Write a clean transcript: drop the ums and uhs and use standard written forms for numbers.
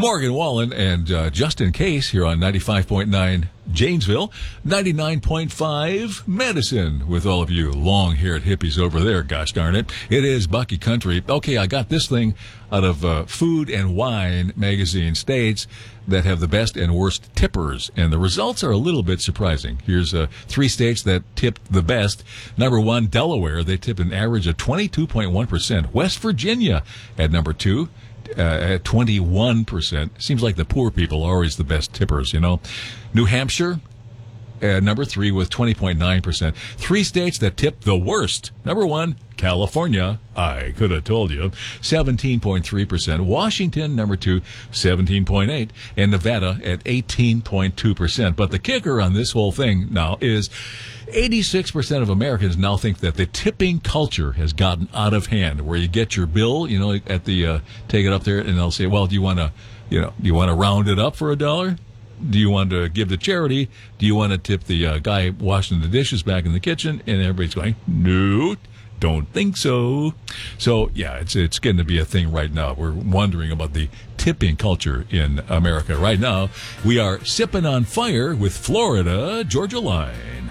Morgan Wallen and Justin Case here on 95.9 Janesville, 99.5 Madison with all of you long-haired hippies over there, gosh darn it. It is Bucky Country. Okay, I got this thing out of Food and Wine magazine, states that have the best and worst tippers, and the results are a little bit surprising. Here's 3 states that tipped the best. Number 1, Delaware. They tipped an average of 22.1%. West Virginia at number 2. At 21%. Seems like the poor people are always the best tippers, you know. New Hampshire, number 3 with 20.9%. 3 states that tipped the worst. Number 1, California. I could have told you. 17.3%. Washington, number 2, 17.8%. And Nevada at 18.2%. But the kicker on this whole thing now is 86% of Americans now think that the tipping culture has gotten out of hand, where you get your bill, you know, at the, take it up there and they'll say, well, do you want to round it up for $1? Do you want to give to charity? Do you want to tip the guy washing the dishes back in the kitchen? And everybody's going, no, don't think so. So, yeah, it's getting to be a thing right now. We're wondering about the tipping culture in America right now. We are sipping on fire with Florida Georgia Line.